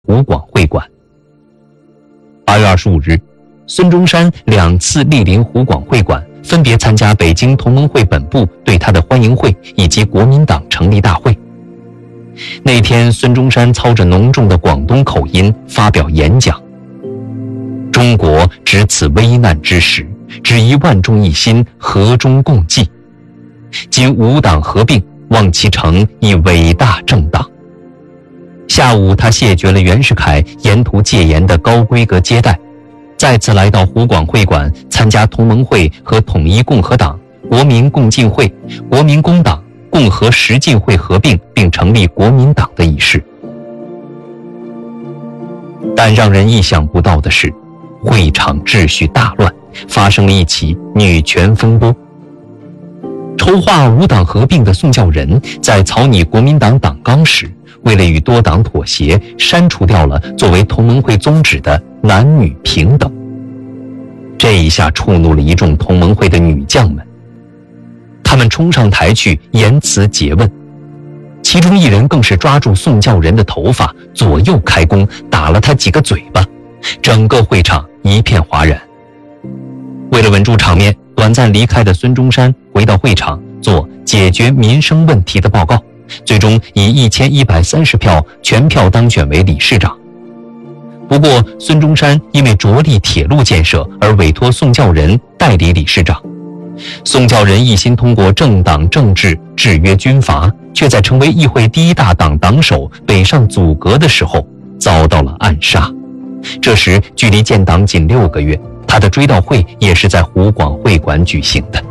湖广会馆。8月25日，孙中山2次莅临湖广会馆，分别参加北京同盟会本部对他的欢迎会以及国民党成立大会。那天，孙中山操着浓重的广东口音发表演讲：中国值此危难之时，只宜万众一心，和衷共济。今五党合并，望其成一伟大政党。下午，他谢绝了袁世凯沿途戒严的高规格接待，再次来到湖广会馆参加同盟会和统一共和党、国民共进会、国民工党、共和实进会合并并成立国民党的仪式。但让人意想不到的是，会场秩序大乱，发生了一起女权风波。筹划五党合并的宋教仁在草拟国民党党纲时，为了与多党妥协，删除掉了作为同盟会宗旨的男女平等。这一下触怒了一众同盟会的女将们，他们冲上台去言辞诘问，其中一人更是抓住宋教仁的头发，左右开弓，打了他几个嘴巴，整个会场一片哗然。为了稳住场面，短暂离开的孙中山回到会场做解决民生问题的报告，最终以1130票全票当选为理事长。不过，孙中山因为着力铁路建设而委托宋教仁代理理事长。宋教仁一心通过政党政治制约军阀，却在成为议会第一大党党首北上阻隔的时候遭到了暗杀。这时距离建党仅6个月，他的追悼会也是在湖广会馆举行的。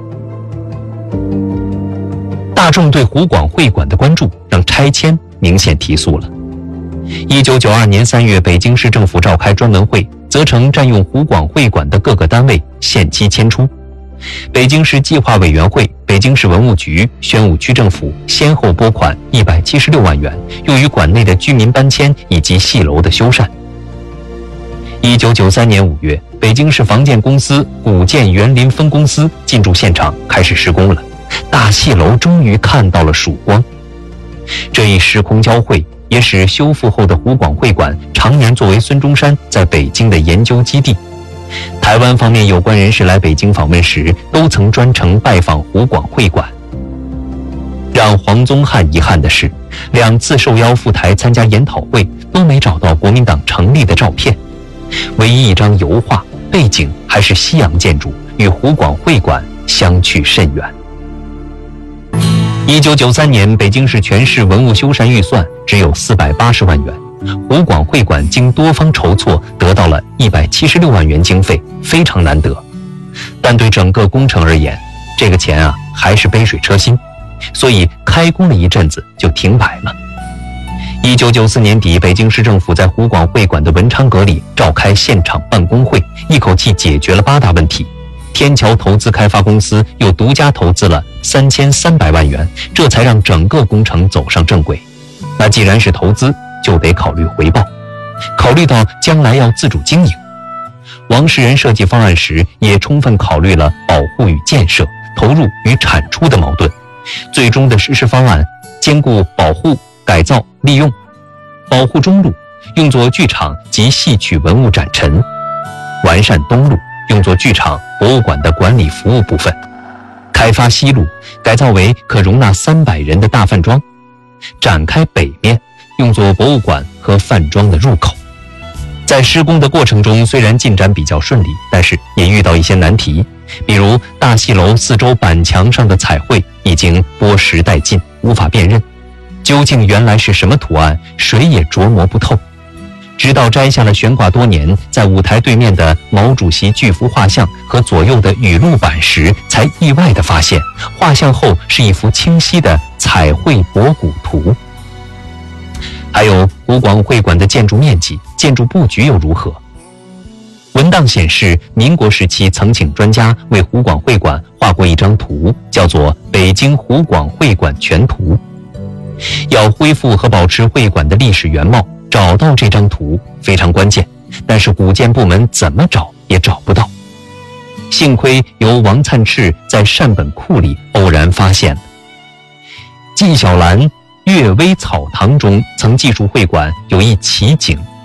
大众对湖广会馆的关注让拆迁明显提速了。1992年3月，北京市政府召开专门会，责成占用湖广会馆的各个单位限期迁出。北京市计划委员会、北京市文物局、宣武区政府先后拨款176万元，用于馆内的居民搬迁以及戏楼的修缮。1993年5月，北京市房建公司古建园林分公司进驻现场开始施工了，大戏楼终于看到了曙光。这一时空交汇也使修复后的湖广会馆常年作为孙中山在北京的研究基地。台湾方面有关人士来北京访问时，都曾专程拜访湖广会馆。让黄宗汉遗憾的是，2次受邀赴台参加研讨会都没找到国民党成立的照片，唯一一张油画，背景还是西洋建筑，与湖广会馆相去甚远。1993年，北京市全市文物修缮预算只有480万元，湖广会馆经多方筹措得到了176万元经费，非常难得。但对整个工程而言，这个钱还是杯水车薪，所以开工了一阵子就停摆了。1994年底，北京市政府在湖广会馆的文昌阁里召开现场办公会，一口气解决了8大问题。天桥投资开发公司又独家投资了3300万元，这才让整个工程走上正轨。那既然是投资，就得考虑回报，考虑到将来要自主经营。王世仁设计方案时也充分考虑了保护与建设、投入与产出的矛盾，最终的实施方案兼顾保护、改造、利用。保护中路用作剧场及戏曲文物展陈，完善东路用作剧场、博物馆的管理服务部分，开发西路改造为可容纳300人的大饭庄，展开北面用作博物馆和饭庄的入口。在施工的过程中，虽然进展比较顺利，但是也遇到一些难题，比如大戏楼四周板墙上的彩绘已经剥蚀殆尽，无法辨认，究竟原来是什么图案，谁也琢磨不透。直到摘下了悬挂多年在舞台对面的毛主席巨幅画像和左右的语录板时，才意外地发现画像后是一幅清晰的彩绘博古图。还有湖广会馆的建筑面积、建筑布局又如何？文档显示，民国时期曾请专家为湖广会馆画过一张图，叫做《北京湖广会馆全图》。要恢复和保持会馆的历史原貌，找到这张图非常关键，但是古建部门怎么找也找不到。幸亏由王灿赤在善本库里偶然发现了。纪晓岚《阅微草堂》中曾记述会馆有一奇景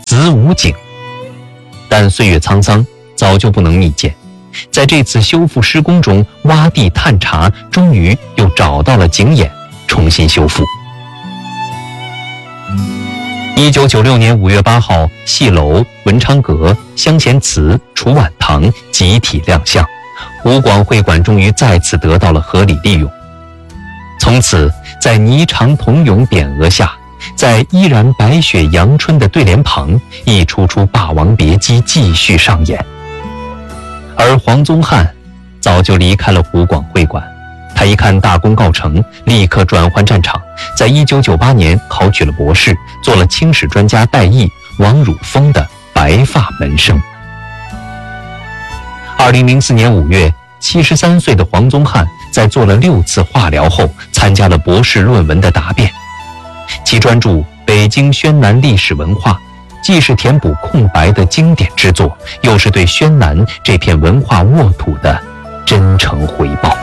子午景。但岁月沧桑，早就不能觅见。在这次修复施工中，挖地探查，终于又找到了景眼，重新修复。1996年5月8号，戏楼、文昌阁、香贤祠、楚碗堂集体亮相，湖广会馆终于再次得到了合理利用。从此，在霓裳铜咏匾额下，在依然白雪阳春的对联旁，一出出《霸王别姬》继续上演。而黄宗汉早就离开了湖广会馆，他一看大功告成，立刻转换战场，在1998年考取了博士，做了清史专家戴毅、王汝峰的白发门生。2004年5月，73岁的黄宗汉在做了6次化疗后，参加了博士论文的答辩。其专著《北京宣南历史文化》，既是填补空白的经典之作，又是对宣南这片文化沃土的真诚回报。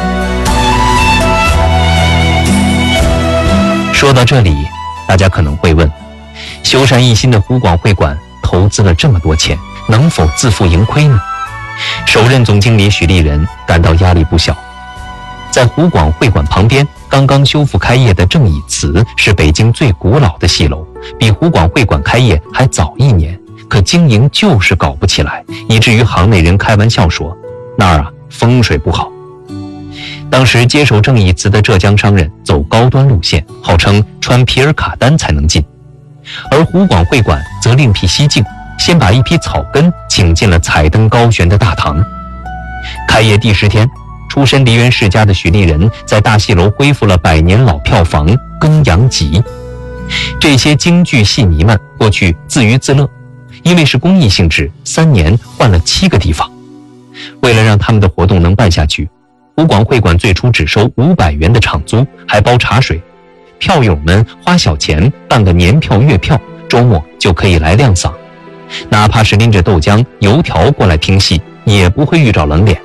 说到这里，大家可能会问，修缮一新的湖广会馆投资了这么多钱，能否自负盈亏呢？首任总经理许立仁感到压力不小。在湖广会馆旁边刚刚修复开业的正义祠是北京最古老的戏楼，比湖广会馆开业还早1年，可经营就是搞不起来，以至于行内人开玩笑说，那儿风水不好。当时接手正义祠的浙江商人走高端路线，号称穿皮尔卡丹才能进，而湖广会馆则另辟蹊径，先把一批草根请进了彩灯高悬的大堂。开业第10天，出身梨园世家的许立仁在大戏楼恢复了100年老票房《庚阳集》。这些京剧戏迷们过去自娱自乐，因为是公益性质，3年换了7个地方。为了让他们的活动能办下去，湖广会馆最初只收500元的场租，还包茶水。票友们花小钱办个年票、月票，周末就可以来亮嗓。哪怕是拎着豆浆、油条过来听戏，也不会遇着冷脸。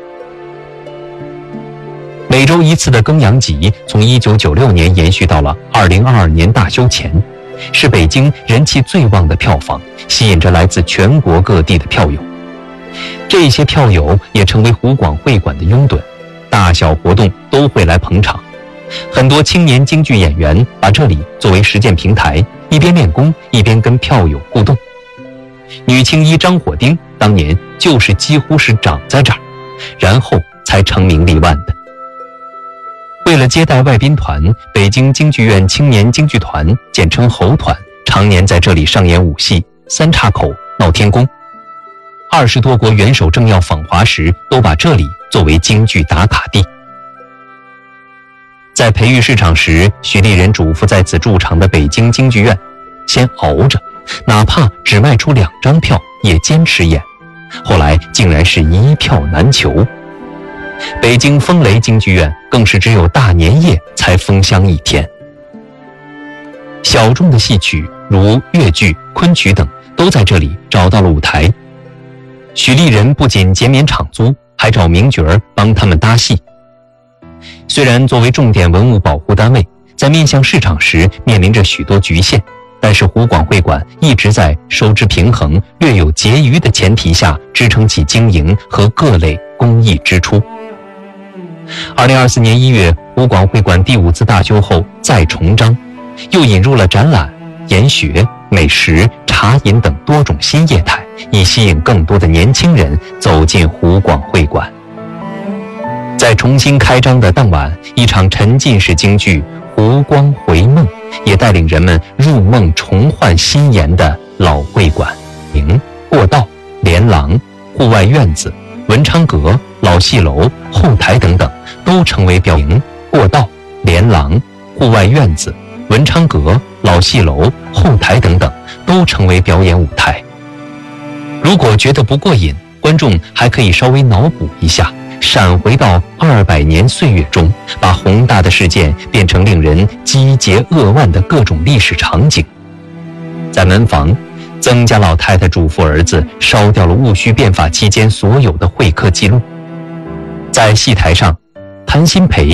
每周1次的庚阳集从1996年延续到了2022年大修前，是北京人气最旺的票房，吸引着来自全国各地的票友。这些票友也成为湖广会馆的拥趸，大小活动都会来捧场。很多青年京剧演员把这里作为实践平台，一边练功一边跟票友互动。女青衣张火丁当年就是几乎是长在这儿，然后才成名立万的。为了接待外宾团，北京京剧院青年京剧团简称猴团常年在这里上演武戏、三岔口、闹天宫。20多国元首政要访华时，都把这里作为京剧打卡地。在培育市场时，许立仁嘱咐在此驻场的北京京剧院先熬着，哪怕只卖出2张票也坚持演。后来竟然是一票难求。北京风雷京剧院更是只有大年夜才封箱1天。小众的戏曲如越剧、昆曲等都在这里找到了舞台。许立仁不仅减免场租，还找名角儿帮他们搭戏。虽然作为重点文物保护单位，在面向市场时面临着许多局限，但是湖广会馆一直在收支平衡、略有结余的前提下支撑起经营和各类公益支出。2024年1月，湖广会馆第5次大修后再重张，又引入了展览、研学、美食、茶饮等多种新业态，以吸引更多的年轻人走进湖广会馆。在重新开张的当晚，一场沉浸式京剧《湖光回梦》也带领人们入梦重焕新颜的老会馆。过道、连廊、户外院子、文昌阁、老戏楼、后台等等，都成为表演。过道、连廊、户外院子、文昌阁、老戏楼、后台等等，都成为表演舞台。如果觉得不过瘾，观众还可以稍微脑补一下，闪回到200年岁月中，把宏大的事件变成令人击节扼腕的各种历史场景。在门房，曾家老太太嘱咐儿子烧掉了戊戌变法期间所有的会客记录。在戏台上，谭鑫培